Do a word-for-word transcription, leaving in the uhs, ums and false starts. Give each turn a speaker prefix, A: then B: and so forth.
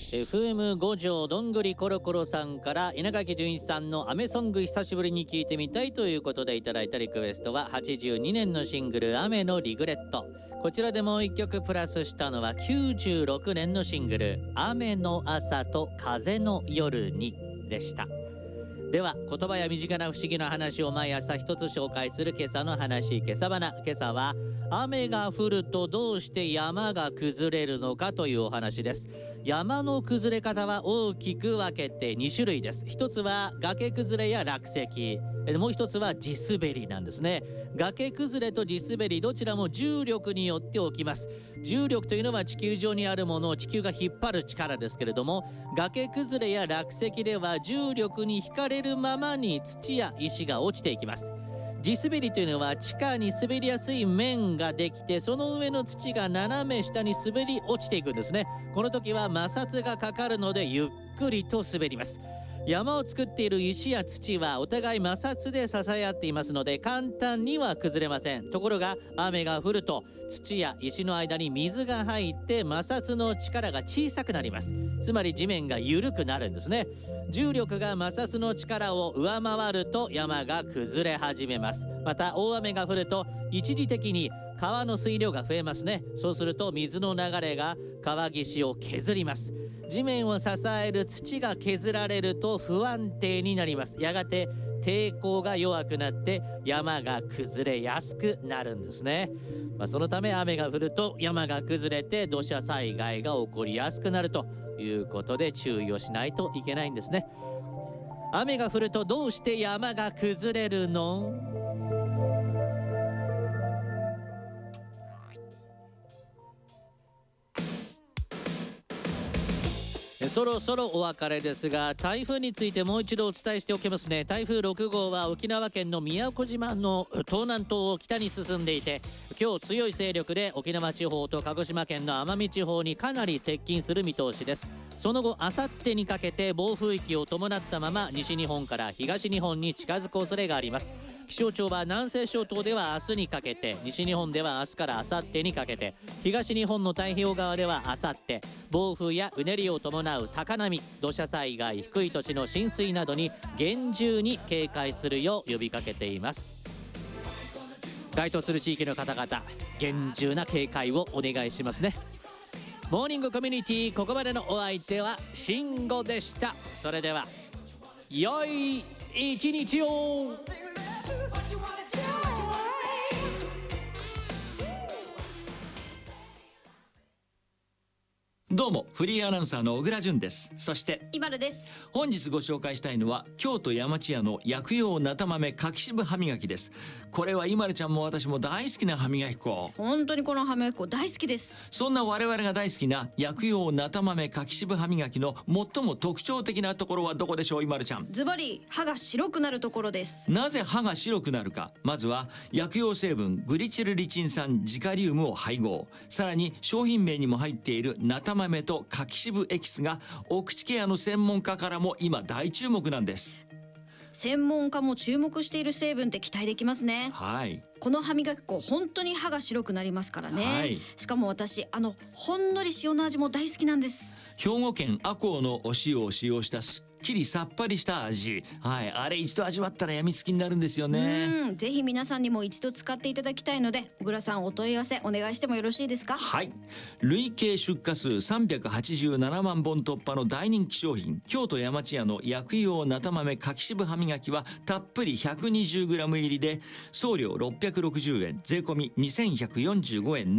A: エフエムご 条どんぐりコロコロさんから稲垣潤一さんのアメソング久しぶりに聴いてみたいということでいただいたリクエストははちじゅうにねんのシングル雨のリグレット。こちらでもういっきょくプラスしたのはきゅうじゅうろくねんのシングル雨の朝と風の夜にでした。では言葉や身近な不思議な話を毎朝一つ紹介する今朝の話、今朝花。今朝は雨が降るとどうして山が崩れるのかというお話です。山の崩れ方は大きく分けてに種類です。一つは崖崩れや落石、もう一つは地滑りなんですね。崖崩れと地滑りどちらも重力によって起きます。重力というのは地球上にあるものを地球が引っ張る力ですけれども、崖崩れや落石では重力に引かれるままに土や石が落ちていきます。地滑りというのは地下に滑りやすい面ができて、その上の土が斜め下に滑り落ちていくんですね。この時は摩擦がかかるのでゆっくりと滑ります。山を作っている石や土はお互い摩擦で支え合っていますので簡単には崩れません。ところが雨が降ると土や石の間に水が入って摩擦の力が小さくなります。つまり地面が緩くなるんですね。重力が摩擦の力を上回ると山が崩れ始めます。また大雨が降ると一時的に川の水量が増えますね。そうすると水の流れが川岸を削ります。地面を支える土が削られると不安定になります。やがて抵抗が弱くなって山が崩れやすくなるんですね。まあ、そのため雨が降ると山が崩れて土砂災害が起こりやすくなるということで注意をしないといけないんですね。雨が降るとどうして山が崩れるの？そろそろお別れですが、台風についてもう一度お伝えしておきますね。台風ろくごうは沖縄県の宮古島の東南東を北に進んでいて、今日強い勢力で沖縄地方と鹿児島県の奄美地方にかなり接近する見通しです。その後あさってにかけて暴風域を伴ったまま西日本から東日本に近づく恐れがあります。気象庁は南西諸島では明日にかけて、西日本では明日から明後日にかけて、東日本の太平洋側では明後日、暴風やうねりを伴う高波、土砂災害、低い土地の浸水などに厳重に警戒するよう呼びかけています。該当する地域の方々、厳重な警戒をお願いしますね。モーニングコミュニティ、ここまでのお相手は慎吾でした。それでは良い一日を。
B: どうもフリーアナウンサーの小倉淳です。そして
C: イバルです。
B: 本日ご紹介したいのは京都山千屋の薬用なた豆柿渋歯磨きです。これはイマルちゃんも私も大好きな歯磨き粉。
C: 本当にこの歯磨き粉大好きです。
B: そんな我々が大好きな薬用なた豆柿渋歯磨きの最も特徴的なところはどこでしょう、イマルちゃん。
C: ズバリ歯が白くなるところです。
B: なぜ歯が白くなるか。まずは薬用成分グリチルリチン酸ジカリウムを配合、さらに商品名にも入っているなた豆と柿渋エキスがお口ケアの専門家からも今大注目なんです。
C: 専門家も注目している成分って期待できますね。
B: はい。
C: この歯磨き粉本当に歯が白くなりますからね、はい、しかも私あのほんのり塩の味も大好きなんです。
B: 兵庫県赤穂のお塩を使用したすっきりさっぱりした味、はい、あれ一度味わったらやみつきになるんですよね。
C: うん、ぜひ皆さんにも一度使っていただきたいので、小倉さんお問い合わせお願いしてもよろしいですか。
B: はい。累計出荷数さんびゃくはちじゅうななまんぼん突破の大人気商品、京都山千屋の薬用なた豆柿渋歯磨きはたっぷり ひゃくにじゅうグラム 入りで送料ろっぴゃくろくじゅうえん、税込みにせんひゃくよんじゅうごえん